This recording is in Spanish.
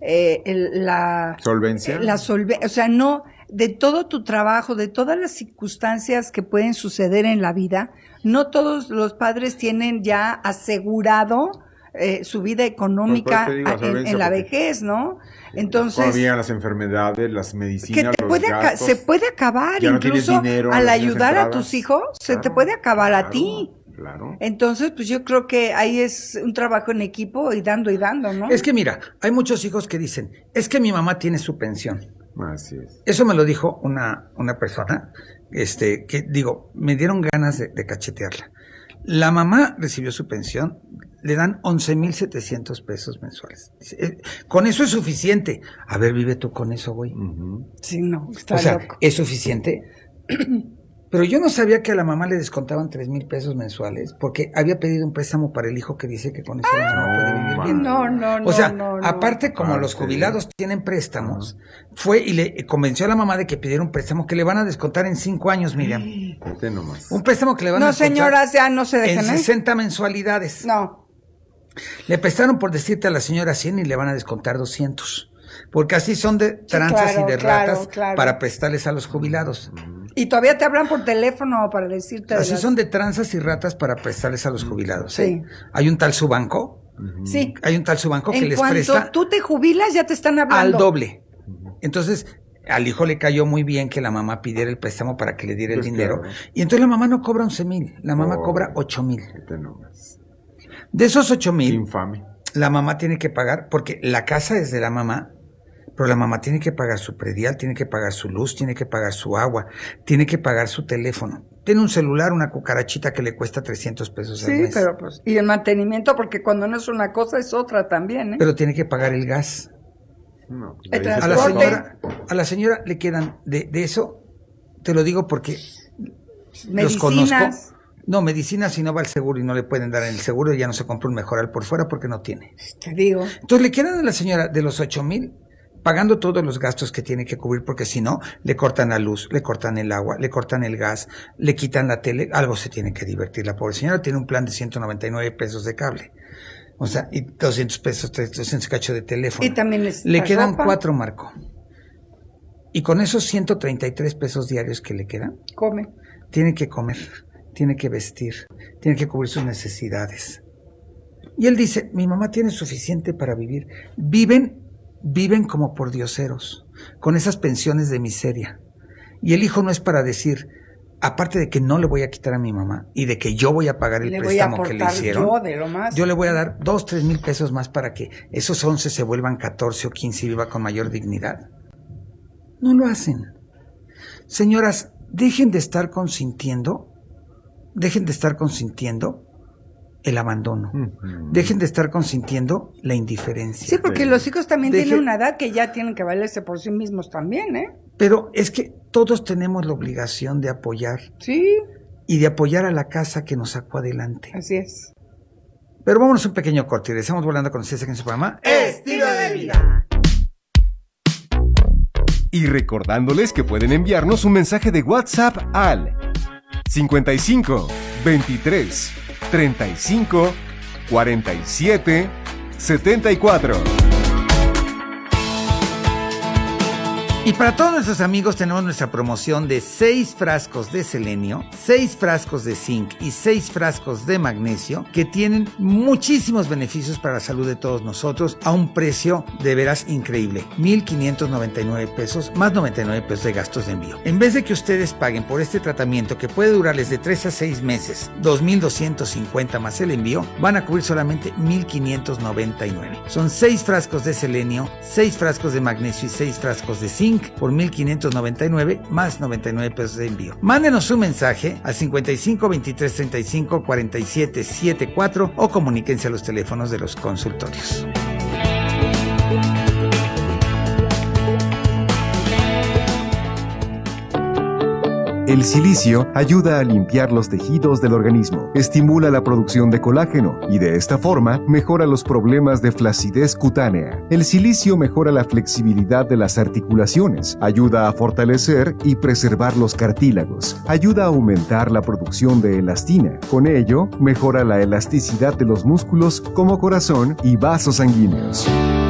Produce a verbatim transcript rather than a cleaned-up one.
eh, el, la solvencia, la solve, o sea, no de todo tu trabajo, de todas las circunstancias que pueden suceder en la vida, no todos los padres tienen ya asegurado eh, su vida económica pues, pues digo, en, en la vejez, ¿no? Entonces, todavía las enfermedades, las medicinas, que te los puede gastos, se puede acabar ya no incluso dinero, al no ayudar a entradas. tus hijos, Claro, se te puede acabar claro, a ti. Claro. Entonces, pues yo creo que ahí es un trabajo en equipo y dando y dando, ¿no? Es que mira, hay muchos hijos que dicen, es que mi mamá tiene su pensión. Así es. Eso me lo dijo una, una persona, este, que digo, me dieron ganas de, de cachetearla. La mamá recibió su pensión, le dan once mil setecientos pesos mensuales. Dice, eh, con eso es suficiente. A ver, vive tú con eso, güey. Uh-huh. Sí, no, está o sea, loco. ¿es suficiente? Pero yo no sabía que a la mamá le descontaban tres mil pesos mensuales porque había pedido un préstamo para el hijo que dice que con eso la mamá puede vivir bien. No, no, no. O sea, no, no. aparte como Aparte. los jubilados tienen préstamos, fue y le convenció a la mamá de que pidiera un préstamo que le van a descontar en cinco años, Miriam. Fíjate nomás. Un préstamo que le van a No, descontar señoras, ya no se dejen, en ¿eh? sesenta mensualidades. No. Le prestaron, por decirte, a la señora cien y le van a descontar doscientos. Porque así son de tranzas claro, y de claro, ratas claro. para prestarles a los jubilados. Y todavía te hablan por teléfono para decirte. Así las... son de tranzas y ratas para prestarles a los jubilados. Sí. ¿eh? Hay un tal Subanco. Sí. Hay un tal Subanco que En les cuanto presta tú te jubilas, ya te están hablando. al doble. Entonces, al hijo le cayó muy bien que la mamá pidiera el préstamo para que le diera Pues el dinero. claro. Y entonces la mamá no cobra once mil, la mamá Oh, cobra ocho mil. Fíjate nomás. De esos ocho mil, Infame. la mamá tiene que pagar, porque la casa es de la mamá, pero la mamá tiene que pagar su predial, tiene que pagar su luz, tiene que pagar su agua, tiene que pagar su teléfono. Tiene un celular, una cucarachita que le cuesta trescientos pesos al Sí, mes. pero pues. Y el mantenimiento, porque cuando no es una cosa, es otra también, ¿eh? Pero tiene que pagar el gas. No, pues El ahí se A la transporte. señora, a la señora le quedan de, de eso, te lo digo porque los conozco. Medicinas. No, medicina si no va al seguro y no le pueden dar en el seguro, ya no se compra un mejoral por fuera porque no tiene. Te digo. Entonces le quedan a la señora de los ocho mil pagando todos los gastos que tiene que cubrir, porque si no, le cortan la luz, le cortan el agua, le cortan el gas, le quitan la tele, algo se tiene que divertir. La pobre señora tiene un plan de ciento noventa y nueve pesos de cable. O sea, y doscientos pesos, doscientos cacho de teléfono. Y también les Le la quedan ropa. cuatro, Marco. Y con esos ciento treinta y tres pesos diarios que le quedan, Come. tiene que comer, tiene que vestir, tiene que cubrir sus necesidades. Y él dice, mi mamá tiene suficiente para vivir. Viven, viven como por dioseros, con esas pensiones de miseria. Y el hijo no es para decir, aparte de que no le voy a quitar a mi mamá y de que yo voy a pagar el Le voy a préstamo que le aportar hicieron, yo de lo más. yo le voy a dar dos, tres mil pesos más para que esos once se vuelvan catorce o quince y viva con mayor dignidad. No lo hacen. Señoras, dejen de estar consintiendo, dejen de estar consintiendo el abandono. Uh-huh. Dejen de estar consintiendo la indiferencia. Sí, porque los hijos también Deje- tienen una edad que ya tienen que valerse por sí mismos también, ¿eh? Pero es que todos tenemos la obligación de apoyar Sí, y de apoyar a la casa que nos sacó adelante. así es. Pero vámonos a un pequeño corte y regresamos volando con ustedes aquí en su programa Estilo de vida. Y recordándoles que pueden enviarnos un mensaje de WhatsApp al cincuenta y cinco, veintitrés, treinta y cinco, cuarenta y siete, setenta y cuatro. Y para todos nuestros amigos tenemos nuestra promoción de seis frascos de selenio, seis frascos de zinc y seis frascos de magnesio que tienen muchísimos beneficios para la salud de todos nosotros a un precio de veras increíble, mil quinientos noventa y nueve pesos más noventa y nueve pesos de gastos de envío. En vez de que ustedes paguen por este tratamiento que puede durarles de tres a seis meses, dos mil doscientos cincuenta más el envío, van a cubrir solamente mil quinientos noventa y nueve. Son seis frascos de selenio, seis frascos de magnesio y seis frascos de zinc por mil quinientos noventa y nueve más noventa y nueve pesos de envío. Mándenos un mensaje al cincuenta y cinco, veintitrés, treinta y cinco, cuarenta y siete, setenta y cuatro o comuníquense a los teléfonos de los consultorios. El silicio ayuda a limpiar los tejidos del organismo, estimula la producción de colágeno y de esta forma mejora los problemas de flacidez cutánea. El silicio mejora la flexibilidad de las articulaciones, ayuda a fortalecer y preservar los cartílagos, ayuda a aumentar la producción de elastina. Con ello, mejora la elasticidad de los músculos como corazón y vasos sanguíneos.